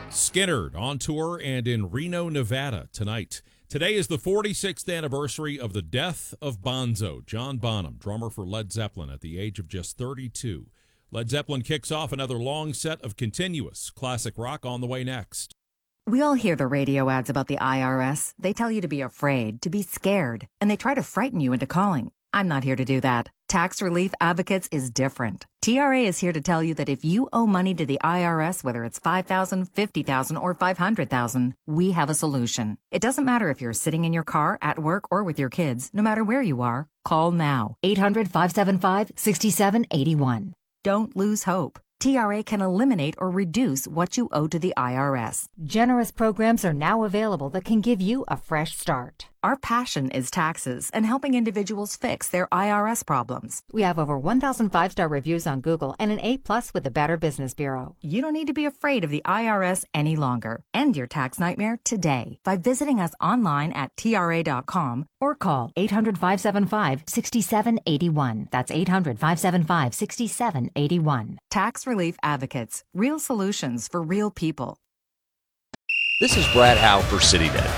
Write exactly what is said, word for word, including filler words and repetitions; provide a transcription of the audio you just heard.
Skynyrd on tour and in Reno, Nevada tonight. Today is the forty-sixth anniversary of the death of Bonzo, John Bonham, drummer for Led Zeppelin at the age of just thirty-two. Led Zeppelin kicks off another long set of continuous classic rock on the way next. We all hear the radio ads about the I R S. They tell you to be afraid, to be scared, and they try to frighten you into calling. I'm not here to do that. Tax Relief Advocates is different. T R A is here to tell you that if you owe money to the I R S, whether it's five thousand dollars, fifty thousand dollars, or five hundred thousand dollars, we have a solution. It doesn't matter if you're sitting in your car, at work, or with your kids. No matter where you are, call now. eight hundred, five seven five, six seven eight one. Don't lose hope. T R A can eliminate or reduce what you owe to the I R S. Generous programs are now available that can give you a fresh start. Our passion is taxes and helping individuals fix their I R S problems. We have over one thousand five-star reviews on Google and an A plus with the Better Business Bureau. You don't need to be afraid of the I R S any longer. End your tax nightmare today by visiting us online at T R A dot com or call eight hundred, five seven five, six seven eight one. That's eight hundred, five seven five, six seven eight one. Tax Relief Advocates. Real solutions for real people. This is Brad Howe for CityNet.